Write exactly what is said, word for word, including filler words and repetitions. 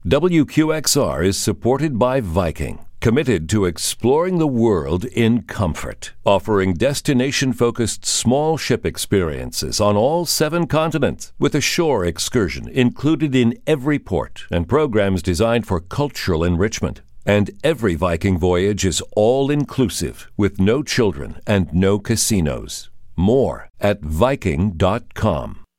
W Q X R is supported by Viking, committed to exploring the world in comfort, offering destination-focused small ship experiences on all seven continents, with a shore excursion included in every port and programs designed for cultural enrichment. And every Viking voyage is all-inclusive, with no children and no casinos. More at Viking dot com.